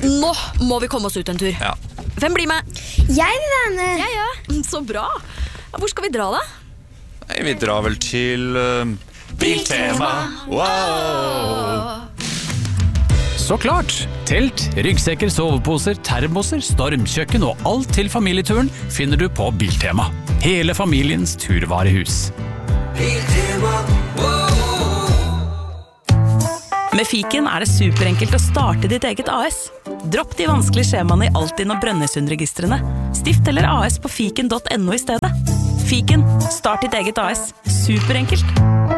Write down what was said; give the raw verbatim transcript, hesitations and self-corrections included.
Nå må vi komme oss ut en tur. Ja. Hvem blir med? Jeg vil være med. Jeg, ja. Så bra. Hvor skal vi dra da? Nei, vi drar vel til uh, Biltema. Wow! Så klart! Telt, ryggsekker, soveposer, termoser, stormkjøkken og alt til familieturen finner du på Biltema. Hele familiens turvarehus. Biltema, Med Fiken er det superenkelt å starte ditt eget A S. Dropp de vanskelige skjemaene i Altinn og Brønnøysundregistrene. Stift eller A S på fiken punktum no i stedet. Fiken, start ditt eget A S. Superenkelt.